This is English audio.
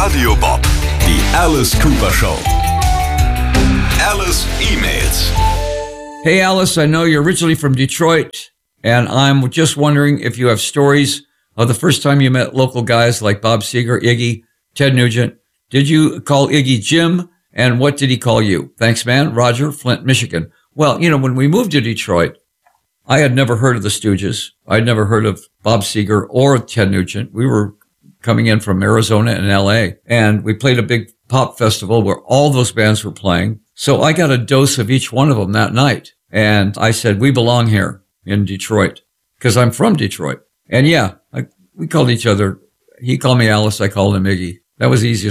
Radio Bob, die Alice Cooper Show. Alice emails. Hey, Alice, I know you're originally from Detroit, and I'm just wondering if you have stories of the first time you met local guys like Bob Seger, Iggy, Ted Nugent. Did you call Iggy Jim, and what did he call you? Thanks, man. Roger, Flint, Michigan. Well, when we moved to Detroit, I had never heard of the Stooges. I'd never heard of Bob Seger or Ted Nugent. We were coming in from Arizona and LA, and we played a big pop festival where all those bands were playing. So I got a dose of each one of them that night. And I said, we belong here in Detroit because I'm from Detroit. And yeah, we called each other. He called me Alice. I called him Iggy. That was the easiest